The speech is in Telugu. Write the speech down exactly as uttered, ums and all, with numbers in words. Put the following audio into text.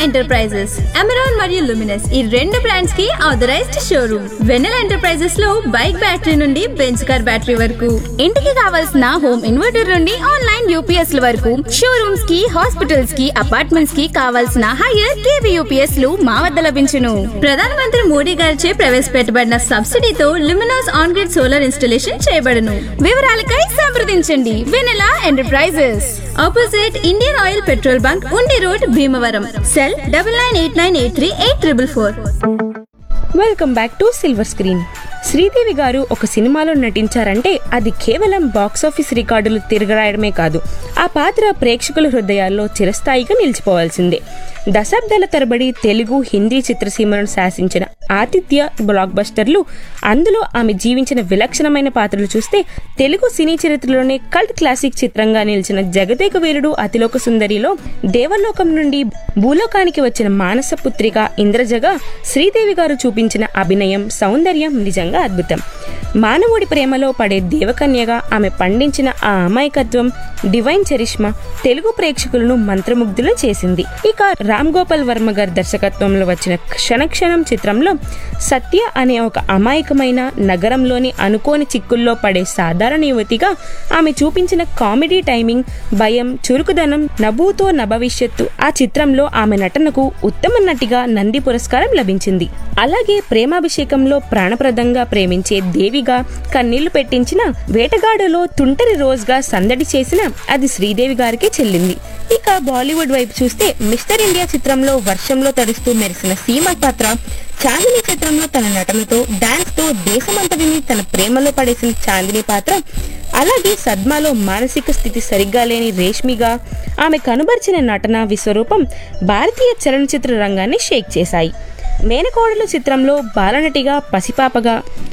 ఎంటర్ప్రైజెస్, అమెరాన్ మరియు లుమినస్ ఈ రెండు బ్రాండ్స్ కి ఆథరైజ్డ్ షోరూమ్. వెన్నెల ఎంటర్ప్రైజెస్ లో బైక్ బ్యాటరీ నుండి బెంచ్ కార్ బ్యాటరీ వరకు, ఇంటికి కావాల్సిన హోమ్ ఇన్వర్టర్ నుండి ఆన్లైన్ యూపీఎస్ ల వరకు, షోరూమ్స్ కి, హాస్పిటల్స్ కి, అపార్ట్మెంట్స్ కి కావాల్సిన హైయర్ కేవీ యూపీఎస్ లు మా వద్ద లభించును. ప్రధానమంత్రి మోడీ గారిచే ప్రవేశపెట్టబడిన సబ్సిడీతో Luminous on grid solar installation చేయబడును. వివరాలకై సంప్రదించండి వెన్నెల enterprises, opposite Indian oil petrol bunk, ఉండి road, Bhimavaram. Cell double nine eight nine eight three eight triple four. Welcome back to silver screen. Sridevi గారు ఒక సినిమాలో నటించారంటే అది కేవలం బాక్సాఫీస్ రికార్డులు తిరగరాయడమే కాదు, ఆ పాత్ర ప్రేక్షకుల హృదయాల్లో చిరస్థాయిగా నిలిచిపోవాల్సిందే. దశాబ్దాల తరబడి తెలుగు, హిందీ చిత్రసీమలను శాసించిన ఆతిథ్య బ్లాక్ బస్టర్లు, అందులో ఆమె జీవించిన విలక్షణమైన పాత్రలు చూస్తే తెలుగు సినీ చరిత్రలోనే కల్ట్ క్లాసిక్ చిత్రంగా నిలిచిన జగదేక వీరుడు అతిలోక సుందరిలో దేవలోకం నుండి భూలోకానికి వచ్చిన మానస పుత్రిక ఇంద్రజగా శ్రీదేవి గారు చూపించిన అభినయం, సౌందర్యం నిజంగా అద్భుతం. మానవుడి ప్రేమలో పడే దేవకన్యగా ఆమె పండించిన ఆ అమాయకత్వం, డివైన్ చరిష్మా తెలుగు ప్రేక్షకులను మంత్రముగ్ధులను చేసింది. ఇక రామ్ గోపాల్ వర్మ గారి దర్శకత్వంలో వచ్చిన క్షణక్షణం చిత్రంలో సత్య అనే ఒక అమాయకమైన నగరంలోని అనుకోని చిక్కుల్లో పడే సాధారణ యువతిగా ఆమె చూపించిన కామెడీ టైమింగ్, భయం, చురుకుదనం, నభూతో నభవిష్యత్తు ఆ చిత్రంలో ఆమె నటనకు ఉత్తమ నటిగా నంది పురస్కారం లభించింది. అలాగే ప్రేమాభిషేకంలో ప్రాణప్రదంగా ప్రేమించే దేవిగా కన్నీళ్లు పెట్టించిన, వేటగాడులో తుంటరి రోజుగా సందడి చేసిన అది శ్రీదేవి గారికి చెల్లింది. ఇక బాలీవుడ్ వైపు చూస్తే మిస్టర్ ఇండియా చిత్రంలో వర్షంలో తడుస్తూ మెరిసిన సీమ పాత్ర, చాందిని చిత్రంలో తన నటనతో, డాన్స్ తో దేశమంతటిని తన ప్రేమలో పడేసిన చాందిని పాత్ర, అలాగే సద్మాలో మానసిక స్థితి సరిగ్గా లేని రేష్మిగా ఆమె కనుబర్చిన నటన విశ్వరూపం భారతీయ చలనచిత్ర రంగాన్ని షేక్ చేశాయి. మేనకోడలు చిత్రంలో బాలనటిగా, పసిపాపగా,